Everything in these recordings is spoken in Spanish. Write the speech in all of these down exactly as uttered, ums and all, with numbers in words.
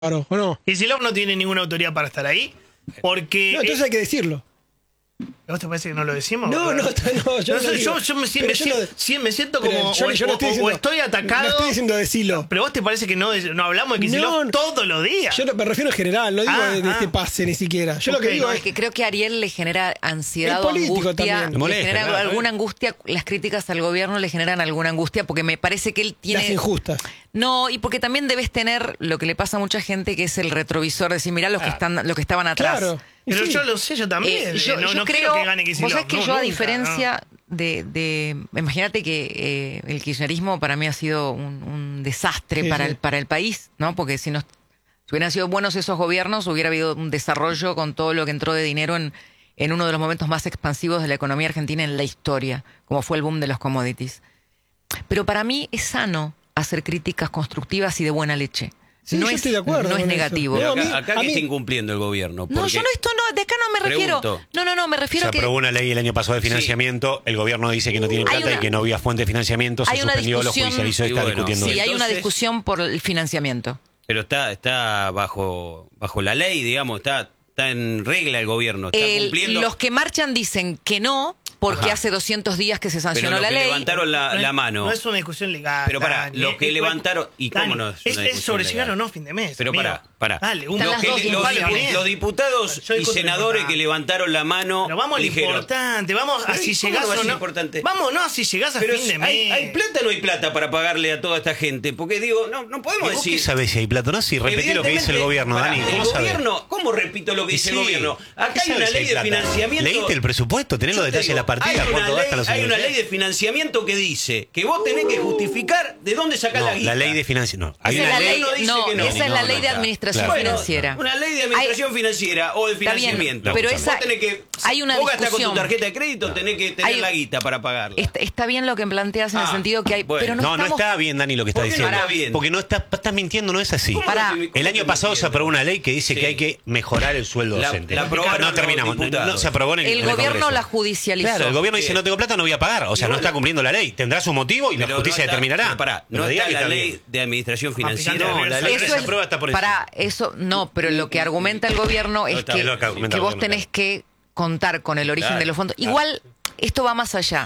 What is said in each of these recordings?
Claro, ¿o no? Kicillof no tiene ninguna autoridad para estar ahí, porque... No, entonces hay que decirlo. ¿A vos te parece que no lo decimos? No, no, no, yo no no sé, digo. yo, yo me, si- Pero me yo si- no- si- me siento Pero como... yo- o, yo no o- estoy o diciendo- estoy atacado... No estoy diciendo decilo. Pero vos te parece que no, no hablamos de Kicillof No, no. todos los días. Yo no, me refiero en general, no digo Ah, de, de ah. este pase ni siquiera. Yo Ok, lo que digo no, es Porque creo que a Ariel le genera ansiedad Es o político angustia. también. Le Le molesta, genera claro, alguna ¿eh? angustia. Las críticas al gobierno le generan alguna angustia porque me parece que él tiene. las injustas. No, y porque también debes tener lo que le pasa a mucha gente, que es el retrovisor, de decir, mirá los que están, los que estaban atrás. Claro. Y Pero sí. yo lo sé, yo también. Eh, yo, no yo no creo, quiero que gane Kicillof. vos sabés que no, yo, a nunca, diferencia de, de. Imagínate que eh, el kirchnerismo para mí ha sido un, un desastre Sí, para, sí. El, para el país, ¿no? Porque si, no, si hubieran sido buenos esos gobiernos, hubiera habido un desarrollo con todo lo que entró de dinero en, en uno de los momentos más expansivos de la economía argentina en la historia, como fue el boom de los commodities. Pero para mí es sano hacer críticas constructivas y de buena leche. Sí, no yo es, estoy de acuerdo no es con eso. negativo. No, Pero a acá, mí- acá a que mí- está incumpliendo el gobierno. No, porque- yo no esto no, de acá no me refiero. Pregunto. No, no, no, me Se refiero Se a que aprobó una ley el año pasado de financiamiento. El gobierno dice que no tiene Hay plata una- y que no había fuente de financiamiento. Se hay una suspendió, lo discusión- judicializó y Y está bueno, discutiendo sí, eso. hay una Entonces- discusión por el financiamiento. Pero está, está bajo, bajo la ley, digamos, está, está en regla el gobierno, está El- cumpliendo. los que marchan dicen que no, porque Ajá. hace doscientos días que se pero sancionó los la que ley. levantaron la, No es- la mano. No es una discusión legal. Pero pará, Dani, los es- que es- levantaron- ¿y cómo Dani, no es Es, una es discusión sobre legal? llegar o no a fin de mes. Pero amigo. pará, pará. Dale, un Están Los, las que- dos los- igual, los- bien. los diputados Yo y discuto senadores importante. que levantaron la mano Pero vamos a lo dijeron, importante, vamos a Pero, si ¿cómo llegás no va a o ser no. importante? Vamos, no, si llegás a pero fin de mes. ¿hay, ¿hay plata o no hay plata para pagarle a toda esta gente? Porque digo, no, no podemos ¿Y vos decir... qué sabés si hay plata? No, si repetí lo que dice el Evidentemente, gobierno, pará, Dani. el ¿Cómo sabés? gobierno, ¿cómo repito lo que Y dice sí. el gobierno? Acá ¿Qué hay una sabés si ley de plata? financiamiento... ¿Leíste el presupuesto? ¿Tenés Yo los te detalles de digo, la partida? Hay una, ¿Cuánto ley, gastan las hay una universidades? ley de financiamiento que dice que vos tenés que justificar de dónde sacás No, la guita. la ley de financiamiento. No, hay Esa es una la ley. ley, no dice no, que no. esa es No, la no, ley de claro. administración Claro. financiera. Una ley de administración financiera o de Está bien, financiamiento. pero Vos esa- tenés que, hay una vos gastás con tu discusión. tarjeta de crédito, tenés que tener Hay- la guita para pagarla. Está, está bien lo que planteas en el Ah, sentido que hay, bueno. pero no, No, no estamos, está bien, Dani, lo que está ¿Por qué no diciendo. está bien? Porque no está, estás mintiendo, no es así. ¿Cómo Pará. no te- El año cómo pasado te se aprobó entiendo? una ley que dice Sí. que hay que mejorar el sueldo La- docente. la aprobaron no terminamos. los No, diputados. no se aprobó en el, el en el gobierno Congreso. la judicializó. Claro, el gobierno dice Sí. no tengo plata, no voy a pagar. O sea, Y no bueno. está cumpliendo la ley. Tendrá su motivo y la Pero justicia no está- determinará. pero pará, Pero no diga está que la está ley bien. de administración Aplicante financiera. de No, la ley Eso que se es- aprueba está por encima. para eso no, pero lo que argumenta el gobierno es está que, bien lo que argumenta que el vos gobierno, tenés que contar con el origen Claro, de los fondos. claro. Igual, esto va más allá.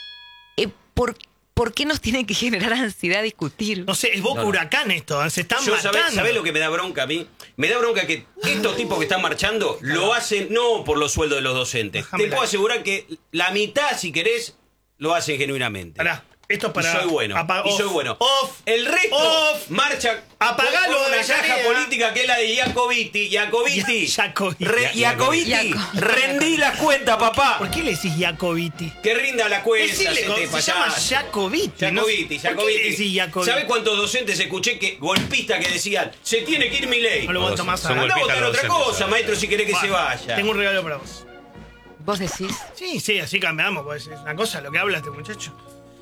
Eh, ¿por, ¿Por qué nos tiene que generar ansiedad discutir? No sé, es boca No, no. huracán esto, se están Yo, matando. ¿sabés, sabés lo que me da bronca a mí? Me da bronca que estos tipos que están marchando lo hacen no por los sueldos de los docentes. Bájame Te la- puedo asegurar que la mitad, si querés, lo hacen genuinamente. Pará, esto es para... Y soy bueno. apa- y off, soy bueno. Off. El resto Off. marcha Apagalo por de una la caja tarea. política que es la de Jacobiti. Jacobiti. Ya- Jacobiti. Re- Ya- Jacobiti. Jaco- Rendí las cuentas, papá. ¿Por qué le decís Jacobiti? Que rinda la cuenta. Decile, hacete se payaso. llama Jacobiti. ¿no? Jacobiti, ¿Por qué le Jacobiti. decís Jacobiti? ¿Sabe cuántos docentes escuché que golpistas que decían se tiene que ir mi ley? No lo aguanto más. Son ahora. Anda a golpistas votar los otra docentes, cosa, ¿sabes? maestro, si querés que se Bueno, vaya. Tengo un regalo para vos. ¿Vos decís? Sí, sí, así cambiamos, pues es una cosa lo que habla este muchacho.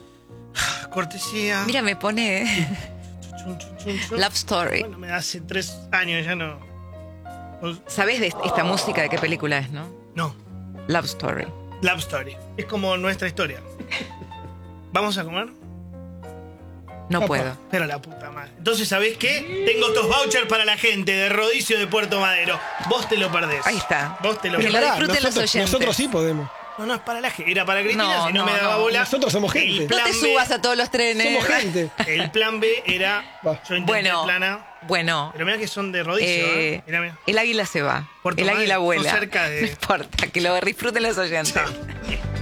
Cortesía. Mira, me pone Chun, chun, chun, chun. Love Story. Bueno, me da hace tres años, ya no. Pues, ¿Sabés de esta música de qué película es, no? No, Love Story. Love Story. Es como nuestra historia. ¿Vamos a comer? No Papá. puedo. Pero la puta madre. Entonces, ¿sabés qué? Tengo estos vouchers para la gente de Rodicio de Puerto Madero. Vos te lo perdés. Ahí está. Vos te lo Que Pero lo perdés. pará, disfruten los nosotros, oyentes. nosotros sí podemos. No, no, es para la gente. Era para Cristina, No, si no, no, me daba no. bola. Nosotros somos gente. El No plan te B- subas a todos los trenes. Somos gente. El plan B era. Va. Yo intenté Bueno, plana. bueno. Pero mira que son de Rodicio, ¿eh? Eh, Mirá, mirá. el águila se va. Puerto el Madero, águila sos vuela. cerca de- No importa, que lo disfruten los oyentes. Chao.